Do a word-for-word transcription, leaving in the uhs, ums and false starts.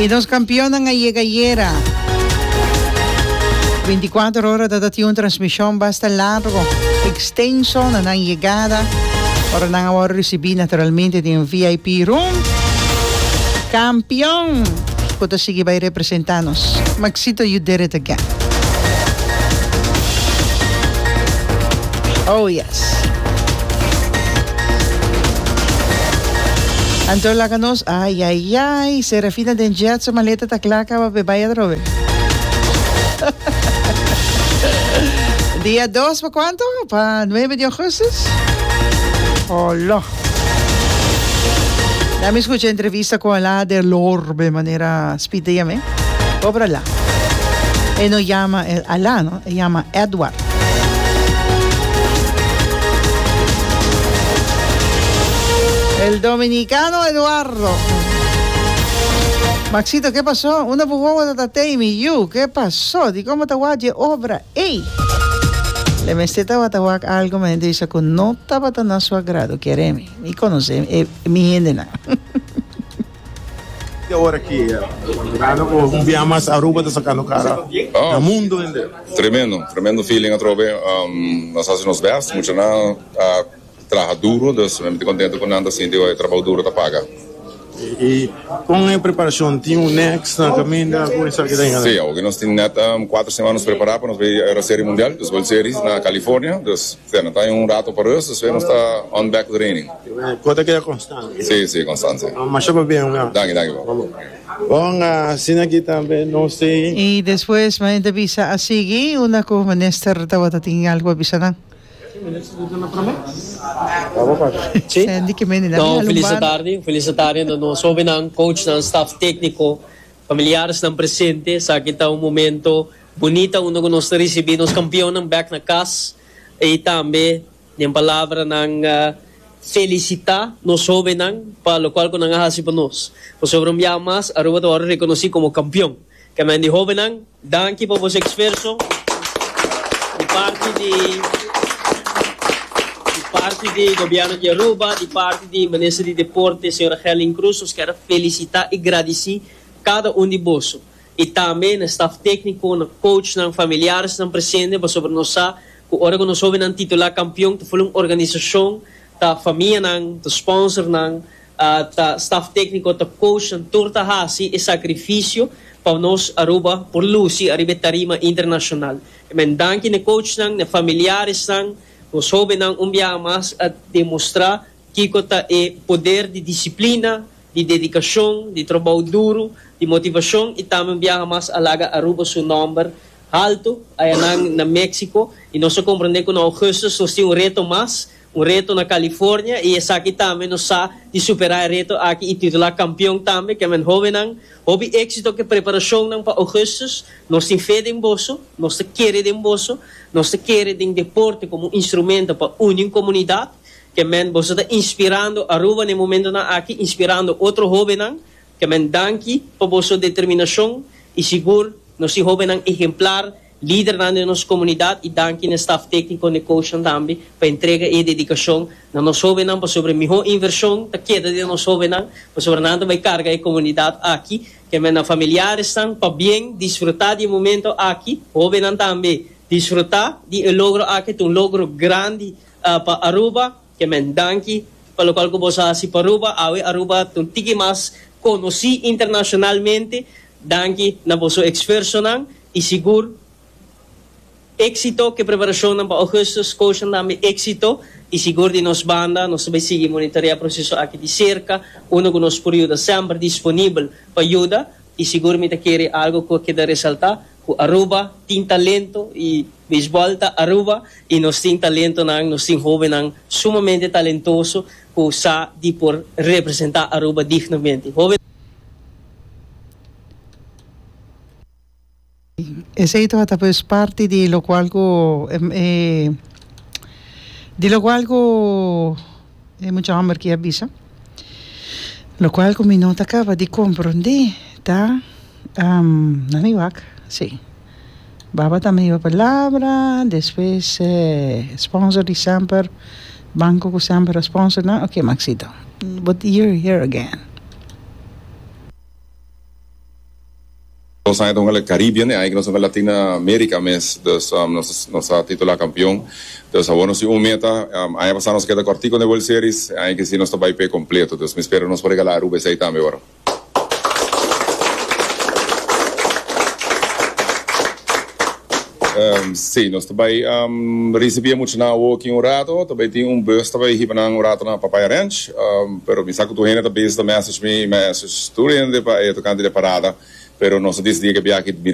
Y nos campeonan a Yegayera. veinticuatro horas de dación transmisión basta largo, extenso, na nang llegada. Ahora nang ahora recibí naturalmente de un V I P room. Campeón. Puto sige by representarnos. Maxito, you did it again. Oh yes. Anto laganos, ay ay ay, Serafina den jet sa maleta taklaka wa bebaya drobe. Día dos, ¿para cuánto? ¿Para nueve de agosto? Hola. Ya me escuché entrevista con la de Lorbe de manera spideyame. Obra la. Él no llama el Alá, ¿no? Él llama Edward. El dominicano Eduardo. Maxito, ¿qué pasó? Una buboba de tate mi you. ¿Qué pasó? ¿Di cómo te guaje obra? ¡Ey! Le mesteta batawak algo me dice que no estaba tan a su agrado. Quereme. Me conoce. Eh, mi gente na. Ahora aqui, um dia mais Aruba está sacando cara. Oh, no mundo ainda. Tremendo, tremendo feeling atrobe. Um, nós fazemos best, muito na uh, trabalho duro, dus me muito contente com nada assim, de trabalho duro tá paga. E com a preparação tinha um next na caminho com essa que tem. Sim, hoje nós temos net um, quatro semanas preparados para nós ver a série mundial, dos World Series na Califórnia, dus tem tá um rato para nós, dus nós está on back training. Quanto que é constante? Sim, sim, constante. Mas chama bem, né? Danke, danke. Bom, assim aqui também não sei. Y después me entrevista a Sigi, una co minister tawata ting algo abisanan. Sì. Senti che me ne No, felice tarde, felice tarde no, no sobe ng coach ng staff técnico, familiares ng presente, sa kita um momento bonita uno que nós recebemos campeão ng back na casa e também yung palavra ng uh, felicitar nos sobe ng para lo qual ko nangahasi pa nos. Po sobrang yamas, aruba to aro reconocido como campeão. Kaya di joven ng danki po po sa esfuerzo di parte di parte do governo de Aruba, de parte do ministro de Deporte, senhora Helen Cruz, nós queremos felicitar e agradecer cada um de vós. E também no staff técnico, no coach, nos familiares, nos presentes, para sobre nós, que agora que nós somos um titular campeão, que foi uma organização, da família, do sponsor, da staff técnico, da coach, da torta hasi e sacrifício para nós Aruba, por Lucy, a tarima internacional. E danke no coach, nos familiares, nós soube não um dia mais a demonstrar que está é poder de disciplina, de dedicação, de trabalho duro, de motivação e também um dia mais alaga Aruba seu número alto aí na, na México e nós compreendemos que no agosto nós temos um reto mais, um reto na Califórnia e essa aqui também nós sa de superar o reto aqui e titular campeão também que é um jovem não houve êxito que preparação não para agosto nós temos fé em bolso, nós queremos em bolso nós queremos em deporte como instrumento para unir comunidade que men você está inspirando Aruba no momento na aqui inspirando outro jovem não que men danke para vossa determinação e seguro nós si jovem não exemplar líder na nossa comunidade e danke no staff técnico e coach também para entrega e dedicação na nossa jovem não para sobre melhor inversão da queda de nossa jovem não para sobre nada vai carga a comunidade aqui que men na familiares estão para bem desfrutar de momento aqui jovem não também disfrutar de um logro aqui, um logro grande uh, para Aruba, que me danke, para o qual que você assim para Aruba, awe Aruba, um tiki mais conheci internacionalmente, danke na vosso esforço e seguro éxito que preparação para Augustus, coach também éxito e seguro de nos banda, nós vai seguir monitorear o processo aqui de cerca, uno que nos período sempre disponível para ajuda e seguro me quer algo que queda ressaltar. Aruba tem talento e beisebol ta Aruba e nós tem talento nang nós tem jovem nang sumamente talentoso que sa de por representar Aruba dignamente. Jovem Ese hito hasta pues parte de lo cual go, eh, de lo cual go eh, mucha hambre que avisa lo cual con mi nota acaba de comprender ta um, naniwak sí baba también palabra después eh, sponsor de Samper banco con Samper sponsor na. Ok, Maxito, but you're here again. nós ainda um Caribbean, né? Aí nós somos Latina América, mas dos um, nossa nossa titular campeão. Então, a bueno, se um meta, um, aí passamos que da cortico de World Series, aí que se nós vai pé completo. Então, me espero nós por regalar o B C também agora. Um, sim, nós também um, recebemos na walking um rato, também tinha um bus também aqui para um rato na Papaya Ranch, um, pero me saco tu renda também esta message me message tu renda para é tocante de parada, pero nós decidimos que viajar aqui